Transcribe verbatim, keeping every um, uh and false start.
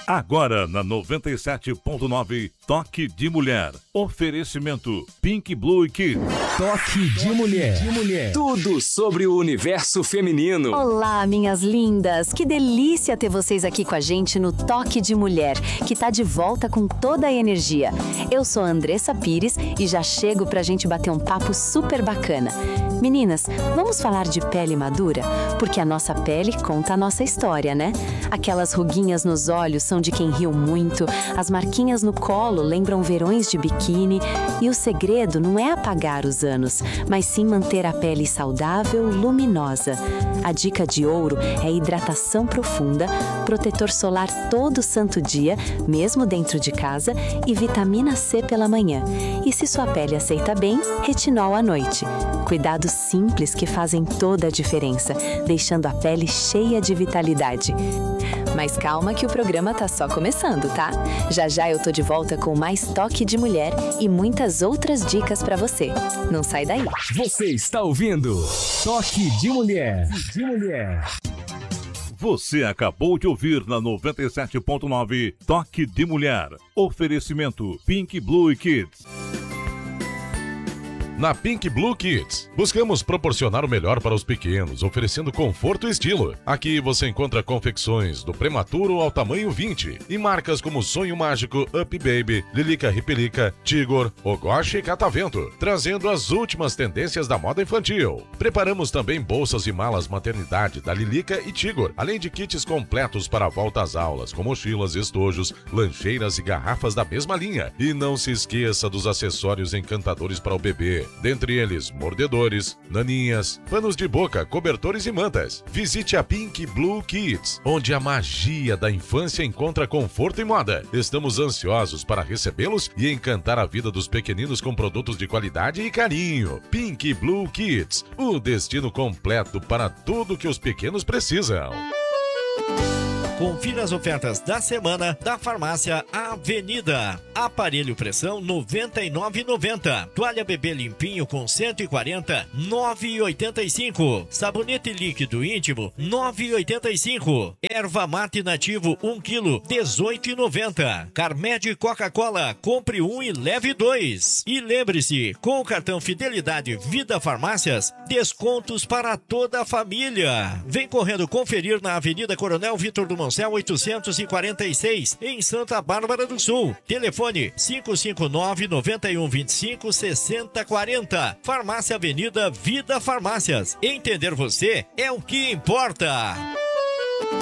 Agora na noventa e sete ponto nove, Toque de Mulher. Oferecimento Pink Blue Kids. Toque de Mulher. de mulher. Tudo sobre o universo feminino. Olá, minhas lindas. Que delícia ter vocês aqui com a gente no Toque de Mulher, que tá de volta com toda a energia. Eu sou a Andressa Pires e já chego pra gente bater um papo super bacana. Meninas, vamos falar de pele madura? Porque a nossa pele conta a nossa história, né? Aquelas ruguinhas nos olhos são de quem riu muito, as marquinhas no colo lembram verões de biquíni, e o segredo não é apagar os anos, mas sim manter a pele saudável, luminosa. A dica de ouro é hidratação profunda, protetor solar todo santo dia, mesmo dentro de casa, e vitamina C pela manhã. E se sua pele aceita bem, retinol à noite. Cuidados simples que fazem toda a diferença, deixando a pele cheia de vitalidade. Mas calma que o programa tá só começando, tá? Já já eu tô de volta com mais Toque de Mulher e muitas outras dicas pra você. Não sai daí. Você está ouvindo Toque de Mulher. de mulher. Você acabou de ouvir na noventa e sete ponto nove, Toque de Mulher. Oferecimento Pink Blue Kids. Na Pink Blue Kids, buscamos proporcionar o melhor para os pequenos, oferecendo conforto e estilo. Aqui você encontra confecções do prematuro ao tamanho vinte e marcas como Sonho Mágico, Up Baby, Lilica Ripelica, Tigor, Ogoshi e Catavento, trazendo as últimas tendências da moda infantil. Preparamos também bolsas e malas maternidade da Lilica e Tigor, além de kits completos para a volta às aulas, com mochilas, estojos, lancheiras e garrafas da mesma linha. E não se esqueça dos acessórios encantadores para o bebê. Dentre eles, mordedores, naninhas, panos de boca, cobertores e mantas. Visite a Pink Blue Kids, onde a magia da infância encontra conforto e moda. Estamos ansiosos para recebê-los e encantar a vida dos pequeninos com produtos de qualidade e carinho. Pink Blue Kids, o destino completo para tudo que os pequenos precisam. Confira as ofertas da semana da Farmácia Avenida. Aparelho pressão noventa e nove reais e noventa centavos. Toalha bebê limpinho com cento e quarenta, nove reais e oitenta e cinco centavos. Sabonete líquido íntimo, nove reais e oitenta e cinco centavos. Erva mate nativo um quilo, dezoito reais e noventa centavos. Carmed Coca-Cola, compre um e leve dois. E lembre-se, com o cartão Fidelidade Vida Farmácias, descontos para toda a família. Vem correndo conferir na Avenida Coronel Vitor do Céu oitocentos e quarenta e seis, em Santa Bárbara do Sul. Telefone cinco cinco nove, nove um dois cinco, seis zero quatro zero. Farmácia Avenida Vida Farmácias. Entender você é o que importa.